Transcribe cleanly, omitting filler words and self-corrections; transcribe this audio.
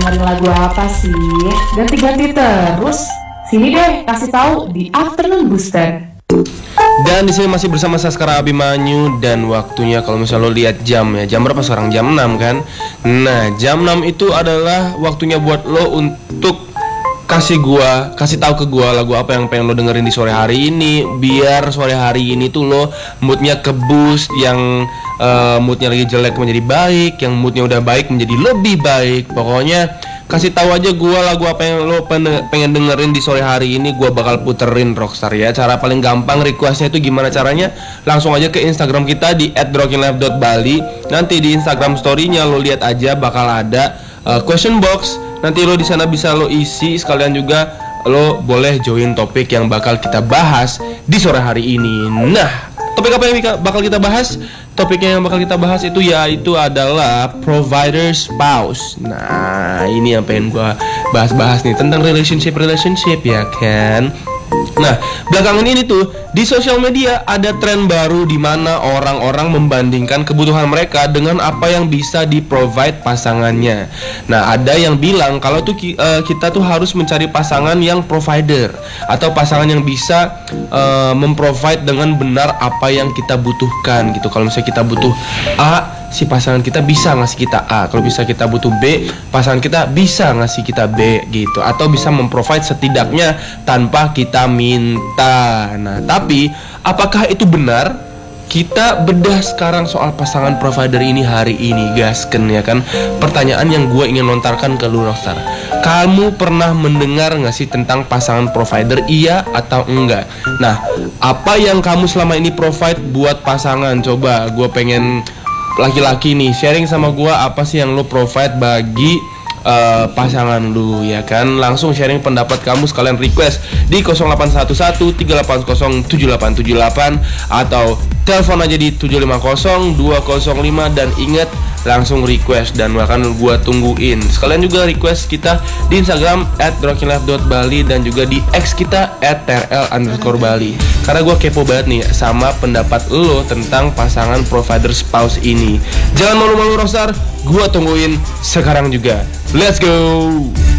dengerin lagu apa sih? Ganti-ganti terus. Sini deh, kasih tahu di Afternoon Booster. Dan di sini masih bersama Saskara Abimanyu dan waktunya kalau misalnya lo lihat jam ya. Jam berapa sekarang? Jam 6 kan? Nah, jam 6 itu adalah waktunya buat lo untuk kasih tahu ke gua lagu apa yang pengen lo dengerin di sore hari ini, biar sore hari ini tuh lo moodnya ke boost, yang moodnya lagi jelek menjadi baik, yang moodnya udah baik menjadi lebih baik. Pokoknya kasih tahu aja gua lagu apa yang lo pengen dengerin di sore hari ini, gua bakal puterin Rockstar ya. Cara paling gampang requestnya itu gimana caranya? Langsung aja ke Instagram kita di @rockinlife.bali. Nanti di Instagram story-nya lo lihat aja bakal ada question box. Nanti lo di sana bisa lo isi, sekalian juga lo boleh join topik yang bakal kita bahas di sore hari ini. Nah, topik apa yang bakal kita bahas? Topiknya yang bakal kita bahas itu yaitu adalah provider spouse. Nah, ini yang pengen gua bahas-bahas nih tentang relationship ya kan. Nah, belakangan ini tuh di sosial media ada tren baru di mana orang-orang membandingkan kebutuhan mereka dengan apa yang bisa di-provide pasangannya. Nah, ada yang bilang kalau tuh kita tuh harus mencari pasangan yang provider atau pasangan yang bisa memprovide dengan benar apa yang kita butuhkan gitu. Kalau misalnya kita butuh A, si pasangan kita bisa ngasih kita A. Kalau bisa kita butuh B, pasangan kita bisa ngasih kita B gitu. Atau bisa memprovide setidaknya tanpa kita minta. Nah, tapi apakah itu benar? Kita bedah sekarang soal pasangan provider ini hari ini, gasken ya kan. Pertanyaan yang gue ingin lontarkan ke lu Rockstar, kamu pernah mendengar gak sih tentang pasangan provider, iya atau enggak? Nah, apa yang kamu selama ini provide buat pasangan? Coba gue pengen laki-laki nih sharing sama gua apa sih yang lo provide bagi pasangan lu ya kan. Langsung sharing pendapat kamu, sekalian request di 0811-380-7878 atau telepon aja di 750-205. Dan ingat, langsung request dan akan gua tungguin. Sekalian juga request kita di Instagram @rockinlife.bali dan juga di X kita @trl_bali. Karena gua kepo banget nih sama pendapat lo tentang pasangan provider spouse ini. Jangan malu-malu Rockstar, gua tungguin sekarang juga. Let's go.